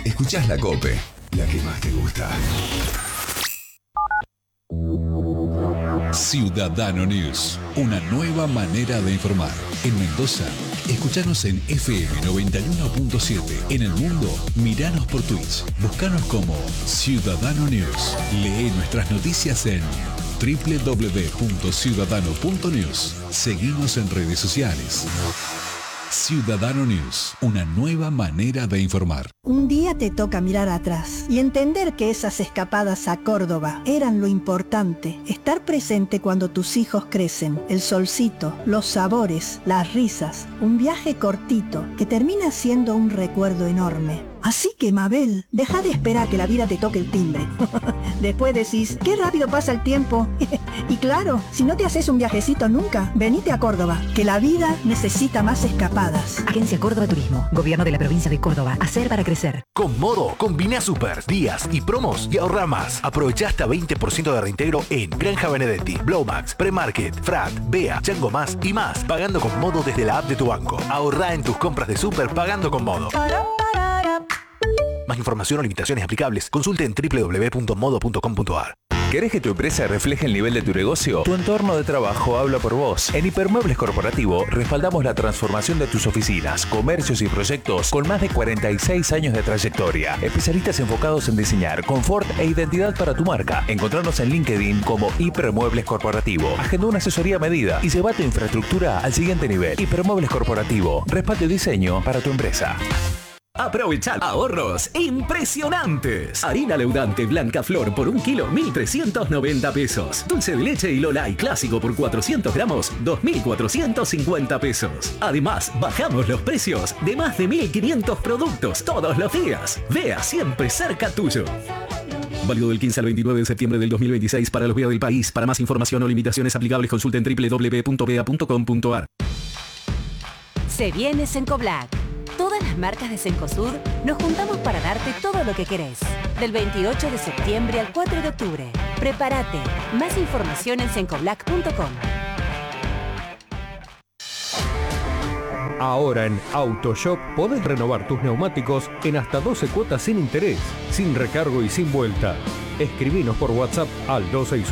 Escuchás la COPE, la que más te gusta. Ciudadano News, una nueva manera de informar. En Mendoza, escuchanos en FM 91.7. En el mundo, miranos por Twitch. Búscanos como Ciudadano News. Lee nuestras noticias en www.ciudadano.news. Seguimos en redes sociales. Ciudadano News, una nueva manera de informar. Un día te toca mirar atrás y entender que esas escapadas a Córdoba eran lo importante. Estar presente cuando tus hijos crecen, el solcito, los sabores, las risas, un viaje cortito que termina siendo un recuerdo enorme. Así que, Mabel, deja de esperar que la vida te toque el timbre. Después decís, qué rápido pasa el tiempo. Y claro, si no te haces un viajecito nunca, venite a Córdoba, que la vida necesita más escapadas. Agencia Córdoba Turismo, Gobierno de la Provincia de Córdoba. Hacer para crecer. Con Modo, combina super, días y promos y ahorra más. Aprovecha hasta 20% de reintegro en Granja Benedetti, Blowmax, Premarket, Frat, Bea, Chango Más y más. Pagando con Modo desde la app de tu banco. Ahorra en tus compras de super pagando con Modo. Más información o limitaciones aplicables, consulte en www.modo.com.ar. ¿Querés que tu empresa refleje el nivel de tu negocio? Tu entorno de trabajo habla por vos. En Hipermuebles Corporativo respaldamos la transformación de tus oficinas, comercios y proyectos con más de 46 años de trayectoria. Especialistas enfocados en diseñar confort e identidad para tu marca. Encontrarnos en LinkedIn como Hipermuebles Corporativo. Agenda una asesoría a medida y lleva tu infraestructura al siguiente nivel. Hipermuebles Corporativo. Respaldo y diseño para tu empresa. Aprovechar ahorros impresionantes. Harina leudante Blanca Flor por 1 kilo, 1.390 pesos. Dulce de leche y Lolay clásico por 400 gramos, 2.450 pesos. Además, bajamos los precios de más de 1.500 productos todos los días. Vea siempre cerca tuyo. Válido del 15 al 29 de septiembre del 2026 para los Vea del país. Para más información o limitaciones aplicables, consulten www.vea.com.ar. Se viene Cencoblac. Todas las marcas de Cencosud nos juntamos para darte todo lo que querés. Del 28 de septiembre al 4 de octubre. Prepárate. Más información en cencoblac.com. Ahora en AutoShop podés renovar tus neumáticos en hasta 12 cuotas sin interés, sin recargo y sin vuelta. Escribinos por WhatsApp al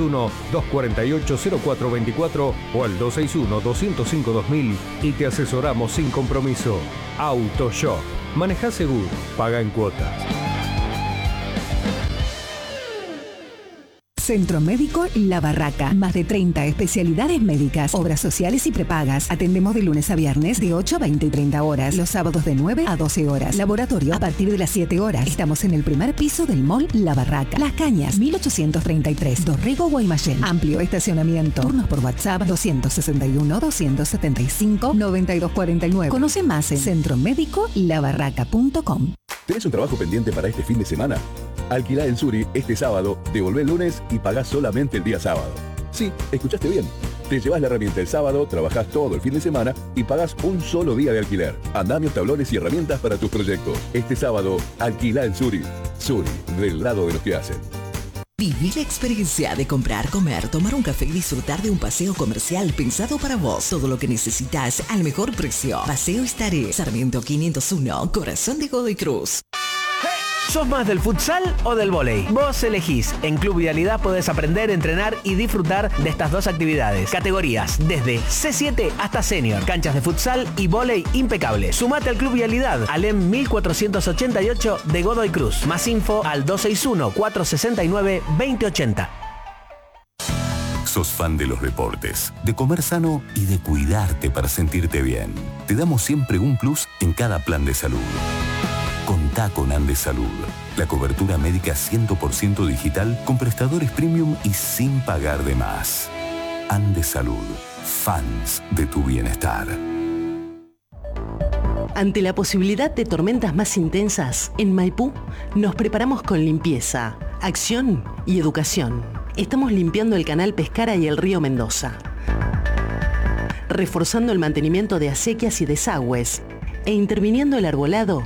261-248-0424 o al 261-205-2000 y te asesoramos sin compromiso. AutoShop. Maneja seguro. Paga en cuotas. Centro Médico La Barraca. Más de 30 especialidades médicas, obras sociales y prepagas. Atendemos de lunes a viernes de 8 a 20 y 30 horas. Los sábados de 9 a 12 horas. Laboratorio a partir de las 7 horas. Estamos en el primer piso del mall La Barraca. Las Cañas, 1833. Dorrego, Guaymallén. Amplio estacionamiento. Turnos por WhatsApp 261-275-9249. Conoce más en centromedicolabarraca.com. ¿Tenés un trabajo pendiente para este fin de semana? Alquilá en Suri este sábado, devolvé el lunes y pagás solamente el día sábado. Sí, escuchaste bien. Te llevas la herramienta el sábado, trabajás todo el fin de semana y pagás un solo día de alquiler. Andamios, tablones y herramientas para tus proyectos. Este sábado, alquilá en Suri. Suri, del lado de los que hacen. Viví la experiencia de comprar, comer, tomar un café y disfrutar de un paseo comercial pensado para vos. Todo lo que necesitas al mejor precio. Paseo Estaré, Sarmiento 501, Corazón de Godoy Cruz. ¿Sos más del futsal o del vóley? Vos elegís. En Club Vialidad podés aprender, entrenar y disfrutar de estas dos actividades. Categorías desde C7 hasta Senior. Canchas de futsal y vóley impecables. Sumate al Club Vialidad, Alem 1488 de Godoy Cruz. Más info al 261-469-2080. Sos fan de los deportes, de comer sano y de cuidarte para sentirte bien. Te damos siempre un plus en cada plan de salud. Contá con Andes Salud, la cobertura médica 100% digital con prestadores premium y sin pagar de más. Andes Salud, fans de tu bienestar. Ante la posibilidad de tormentas más intensas, en Maipú nos preparamos con limpieza, acción y educación. Estamos limpiando el canal Pescara y el río Mendoza, reforzando el mantenimiento de acequias y desagües e interviniendo el arbolado